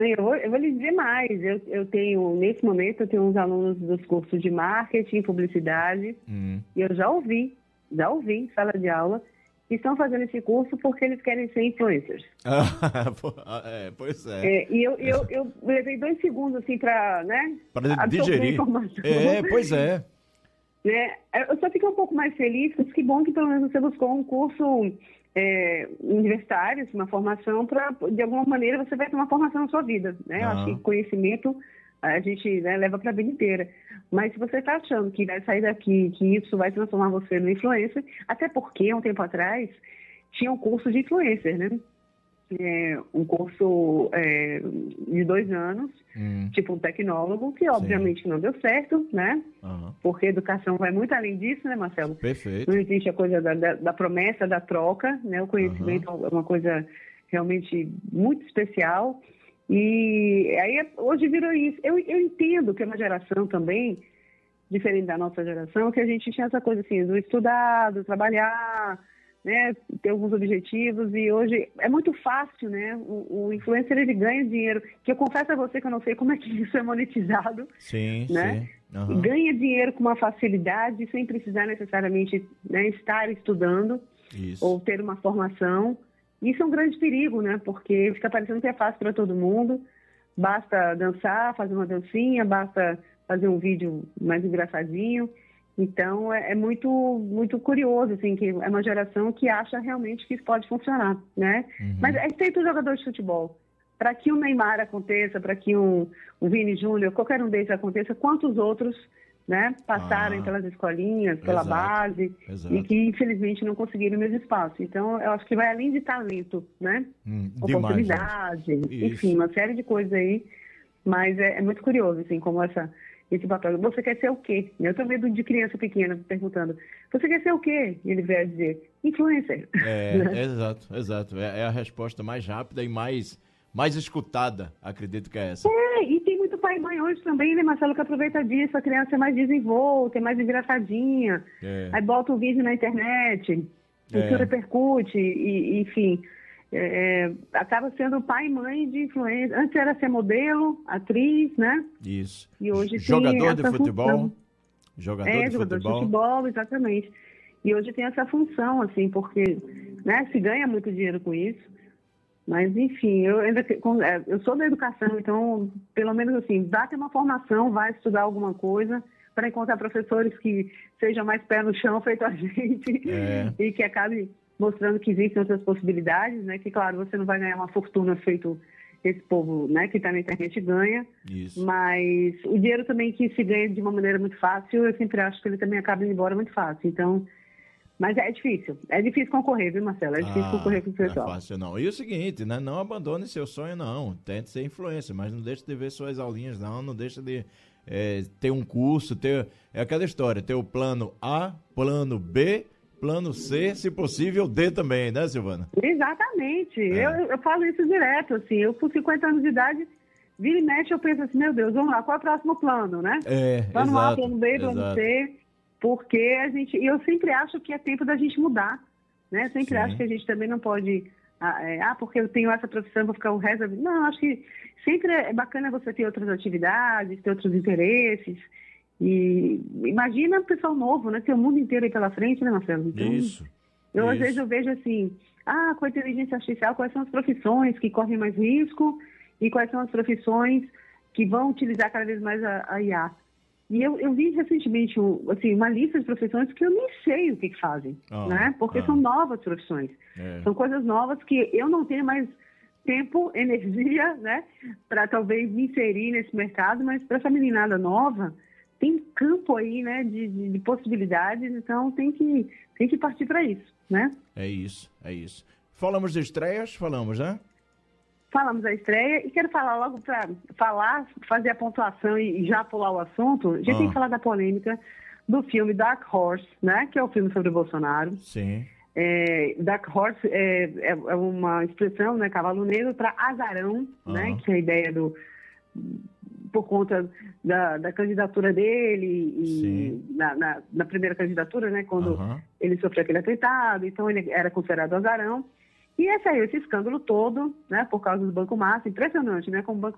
Eu vou lhe dizer mais. Eu tenho, nesse momento, eu tenho uns alunos dos cursos de marketing, publicidade, e eu já ouvi em sala de aula, que estão fazendo esse curso porque eles querem ser influencers. Pois é. E eu levei 2 segundos, assim, para, né, para absorver a digerir. informação. Pois é. Eu só fico um pouco mais feliz, porque que bom que pelo menos você buscou um curso universitário, uma formação para, de alguma maneira, você vai ter uma formação na sua vida, né? Eu acho que conhecimento a gente, né, leva para a vida inteira. Mas se você está achando que vai sair daqui, que isso vai transformar você no influencer, até porque, há um tempo atrás, tinha um curso de influencer, né? Um curso de 2 anos, tipo um tecnólogo, que obviamente não deu certo, né? Porque a educação vai muito além disso, né, Marcelo? Perfeito. Não existe a coisa da promessa, da troca, né? O conhecimento é uma coisa realmente muito especial. E aí hoje virou isso. Eu entendo que é uma geração também, diferente da nossa geração, que a gente tinha essa coisa assim, do estudar, do trabalhar, né, ter alguns objetivos, e hoje é muito fácil, né? O influencer, ele ganha dinheiro, que eu confesso a você que eu não sei como é que isso é monetizado, né? Sim. Ganha dinheiro com uma facilidade, sem precisar necessariamente, né, estar estudando ou ter uma formação. Isso é um grande perigo, né? Porque fica parecendo que é fácil para todo mundo, basta dançar, fazer uma dancinha, basta fazer um vídeo mais engraçadinho. Então, é muito, muito curioso, assim, que é uma geração que acha realmente que isso pode funcionar, né? Mas é feito jogador de futebol. Para que o Neymar aconteça, para que o Vini Júnior, qualquer um deles aconteça, quantos outros, né, passaram pelas escolinhas, pela base, e que, infelizmente, não conseguiram o mesmo espaço. Então, eu acho que vai além de talento, né? Oportunidade, enfim, uma série de coisas aí. Mas é muito curioso, assim, como esse papel. Você quer ser o quê? Eu tenho medo de criança pequena perguntando, você quer ser o quê? E ele vai dizer, influencer. Exato. É a resposta mais rápida e mais escutada, acredito que é essa. E tem muito pai e mãe hoje também, né, Marcelo, que aproveita disso, a criança é mais desenvolta, é mais engraçadinha, aí bota o vídeo na internet, isso repercute, enfim, acaba sendo pai e mãe de influência. Antes era ser modelo, atriz, né? Isso. E hoje jogador de futebol. Função. Jogador de futebol, exatamente. E hoje tem essa função, assim, porque, né, se ganha muito dinheiro com isso. Mas, enfim, eu sou da educação, então, pelo menos assim, vai ter uma formação, vai estudar alguma coisa para encontrar professores que sejam mais pé no chão, feito a gente, e que acabe mostrando que existem outras possibilidades, né? Que, claro, você não vai ganhar uma fortuna feito esse povo, né, que está na internet ganha, mas o dinheiro também que se ganha de uma maneira muito fácil, eu sempre acho que ele também acaba indo embora muito fácil. Então, mas é difícil concorrer, viu, Marcelo? É difícil concorrer com o pessoal. Não é fácil, não. E o seguinte, né? Não abandone seu sonho, não. Tente ser influencer, mas não deixe de ver suas aulinhas, não deixe de ter um curso, é aquela história, ter o plano A, plano B, plano C, se possível, D também, né, Silvana? Exatamente. Eu falo isso direto, assim, eu com 50 anos de idade, vira e mexe, eu penso assim, meu Deus, vamos lá, qual é o próximo plano, né? Plano A, plano B, plano C, porque eu sempre acho que é tempo da gente mudar, né? Sempre acho que a gente também não pode, porque eu tenho essa profissão, vou ficar o resto da vida. Não, acho que sempre é bacana você ter outras atividades, ter outros interesses. E imagina o pessoal novo, né? Ter o mundo inteiro aí pela frente, né, Marcelo? Então, às vezes eu vejo assim, com a inteligência artificial, quais são as profissões que correm mais risco e quais são as profissões que vão utilizar cada vez mais a IA. E eu vi recentemente assim, uma lista de profissões que eu nem sei o que fazem, né? Porque são novas profissões. São coisas novas que eu não tenho mais tempo, energia, né? Para talvez me inserir nesse mercado, mas para essa meninada nova, tem campo aí, né? De possibilidades, então tem que partir para isso, né? É isso. Falamos de estreias? Falamos, né? Falamos da estreia e quero falar logo para fazer a pontuação e já pular o assunto. A gente tem que falar da polêmica do filme Dark Horse, né? Que é o filme sobre o Bolsonaro. Sim. Dark Horse é uma expressão, né? Cavalo negro para azarão, né? Que é a ideia por conta da candidatura dele e na primeira candidatura, né? Quando ele sofreu aquele atentado, então ele era considerado azarão. E saiu esse escândalo todo, né, por causa do Banco Master, impressionante, né, como o Banco